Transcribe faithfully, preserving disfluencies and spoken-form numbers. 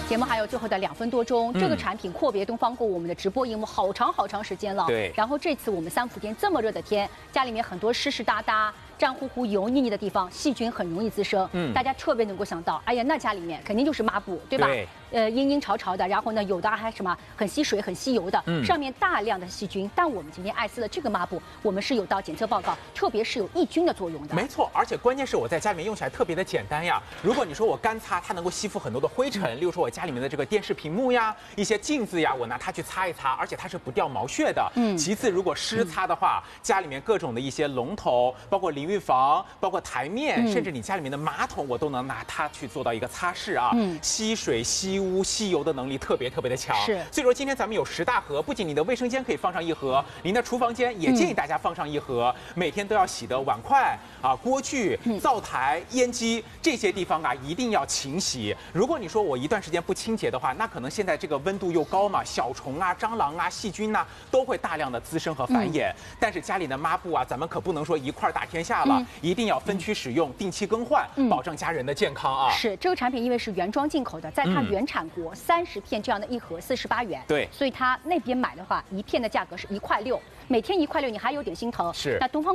节目还有最后的两分多钟，这个产品阔别东方过我们的直播荧幕好长好长时间了。 对。 然后这次我们三伏天这么热的天，家里面很多湿湿哒哒、胀乎乎、油腻腻的地方，细菌很容易滋生。嗯。大家特别能够想到，哎呀，那家里面肯定就是抹布，对吧？ 对。 呃，阴阴潮潮的，然后呢，有的还什么很吸水、很吸油的，嗯、上面大量的细菌。但我们今天艾斯的这个抹布，我们是有到检测报告，特别是有抑菌的作用的。 没错，而且关键是我在家里面用起来特别的简单呀。如果你说我干擦，它能够吸附很多的灰尘，嗯、例如说我家里面的这个电视屏幕呀、一些镜子呀，我拿它去擦一擦，而且它是不掉毛屑的。嗯。其次，如果湿擦的话，嗯、家里面各种的一些龙头，包括淋浴房，包括台面，嗯、甚至你家里面的马桶，我都能拿它去做到一个擦拭啊。嗯。吸水、吸污、吸油的能力特别特别的强。 是。 所以说今天咱们有十大盒，不仅你的卫生间可以放上一盒，您的厨房间也建议大家放上一盒，嗯、每天都要洗的碗筷啊、锅具、灶台、烟机这些地方啊，一定要勤洗。如果你说我一段时间不清洁的话，那可能现在这个温度又高嘛，小虫啊、蟑螂啊、细菌呐、啊、都会大量的滋生和繁衍。嗯、但是家里的抹布啊，咱们可不能说一块打天下了，嗯、一定要分区使用，定期更换，嗯、保证家人的健康啊。 是这个产品因为是原装进口的，在它原产国三十片这样的一盒四十八元， 对， 所以它那边买的话，一片的价格是一块六，每天一块六，你还有点心疼。 是， 那东方